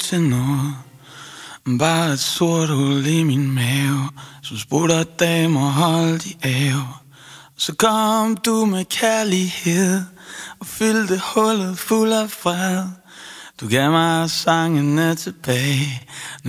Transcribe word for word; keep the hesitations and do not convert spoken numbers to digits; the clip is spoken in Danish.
til noget. Bare et sort hul i min mave, som spurgte damer holdt i ave. Så kom du med kærlighed og fyldte hullet fuld af fred. Du gav mig sangene tilbage.